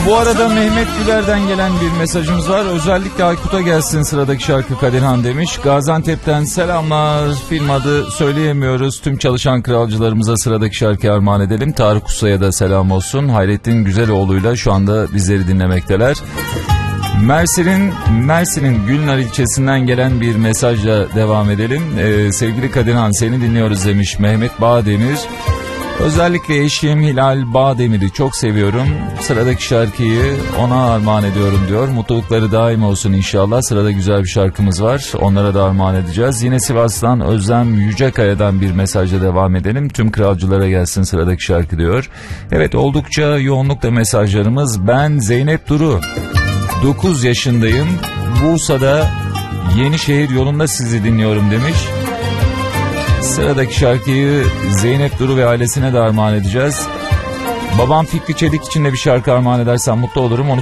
Bu arada Mehmet Güler'den gelen bir mesajımız var. Özellikle Aykut'a gelsin sıradaki şarkı Kadirhan demiş. Gaziantep'ten selamlar. Film adı söyleyemiyoruz. Tüm çalışan kralcılarımıza sıradaki şarkıyı armağan edelim. Tarık Usta'ya da selam olsun. Hayrettin Güzeloğlu'yla şu anda bizleri dinlemekteler. Mersin'in Gülnar ilçesinden gelen bir mesajla devam edelim. Sevgili Kadirhan, seni dinliyoruz demiş Mehmet Bağdemir. Özellikle eşim Hilal Bağdemir'i çok seviyorum. Sıradaki şarkıyı ona armağan ediyorum diyor. Mutlulukları daim olsun inşallah. Sırada güzel bir şarkımız var. Onlara da armağan edeceğiz. Yine Sivas'tan Özlem Yücekaya'dan bir mesajla devam edelim. Tüm kralcılara gelsin sıradaki şarkı diyor. Evet, oldukça yoğunlukta mesajlarımız. Ben Zeynep Duru. 9 yaşındayım. Bursa'da Yenişehir yolunda sizi dinliyorum demiş. Sıradaki şarkıyı Zeynep Duru ve ailesine de armağan edeceğiz. Babam Fikri Çelik için de bir şarkı armağan edersen mutlu olurum. Onu